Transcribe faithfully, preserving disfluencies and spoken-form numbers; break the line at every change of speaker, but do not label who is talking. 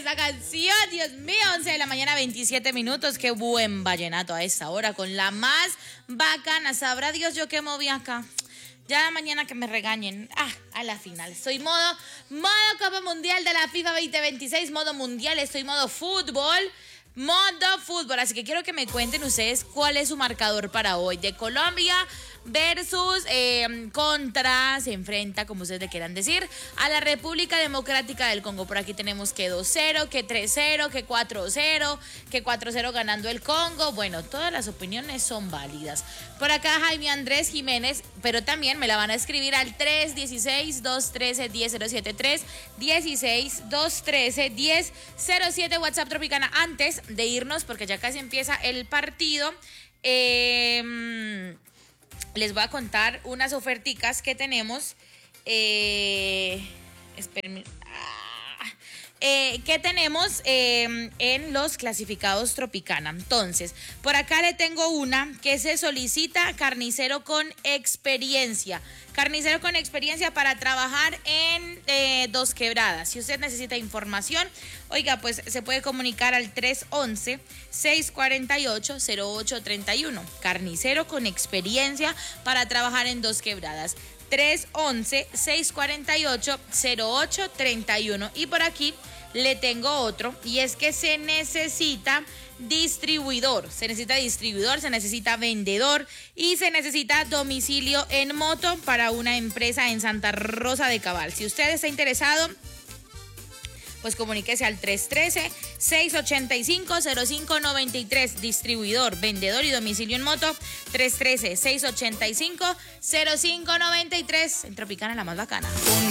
esa canción, Dios mío, once de la mañana, veintisiete minutos, qué buen vallenato a esta hora, con la más bacana, sabrá Dios yo qué moví acá. Ya mañana que me regañen, ah, a la final, estoy modo, modo Copa Mundial de la FIFA veinte veintiséis, modo mundial, estoy modo fútbol, modo fútbol, así que quiero que me cuenten ustedes cuál es su marcador para hoy, de Colombia versus, eh, contra, se enfrenta, como ustedes le quieran decir, a la República Democrática del Congo. Por aquí tenemos que dos cero, que tres cero, que cuatro cero, que cuatro cero ganando el Congo. Bueno, todas las opiniones son válidas. Por acá Jaime Andrés Jiménez, pero también me la van a escribir al tres uno seis, dos uno tres, uno cero cero siete, tres uno seis, dos uno tres, uno cero cero siete, WhatsApp Tropicana. Antes de irnos, porque ya casi empieza el partido, eh... les voy a contar unas oferticas que tenemos. Eh, espérenme. Ah, eh, que tenemos eh, en los clasificados Tropicana. Entonces, por acá le tengo una que se solicita carnicero con experiencia. Carnicero con experiencia para trabajar en eh, Dos Quebradas. Si usted necesita información, oiga, pues se puede comunicar al tres once, seis cuarenta y ocho, cero ocho treinta y uno. Carnicero con experiencia para trabajar en Dos Quebradas. tres once, seis cuarenta y ocho, cero ocho treinta y uno. Y por aquí le tengo otro, y es que se necesita distribuidor, se necesita distribuidor, se necesita vendedor y se necesita domicilio en moto para una empresa en Santa Rosa de Cabal. Si usted está interesado, pues comuníquese al tres uno tres, seis ocho cinco, cero cinco nueve tres, distribuidor, vendedor y domicilio en moto, tres uno tres, seis ocho cinco, cero cinco nueve tres, en Tropicana la más bacana.